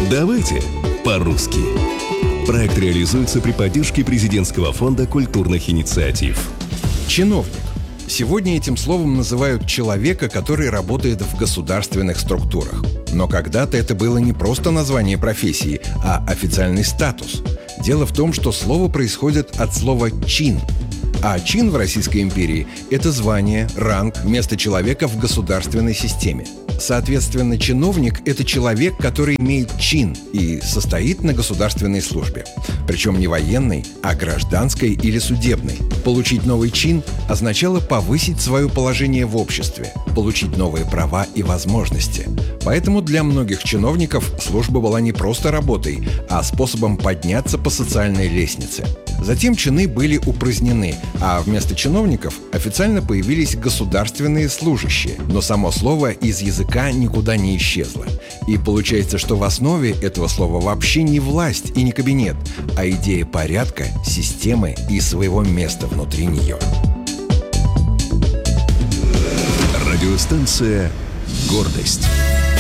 Давайте по-русски. Проект реализуется при поддержке Президентского фонда культурных инициатив. Чиновник. Сегодня этим словом называют человека, который работает в государственных структурах. Но когда-то это было не просто название профессии, а официальный статус. Дело в том, что слово происходит от слова «чин». А чин в Российской империи – это звание, ранг, место человека в государственной системе. Соответственно, чиновник – это человек, который имеет чин и состоит на государственной службе. Причем не военной, а гражданской или судебной. Получить новый чин означало повысить свое положение в обществе, получить новые права и возможности. Поэтому для многих чиновников служба была не просто работой, а способом подняться по социальной лестнице. Затем чины были упразднены, а вместо чиновников официально появились государственные служащие. Но само слово из языка никуда не исчезло. И получается, что в основе этого слова вообще не власть и не кабинет, а идея порядка, системы и своего места внутри нее. Радиостанция «Гордость».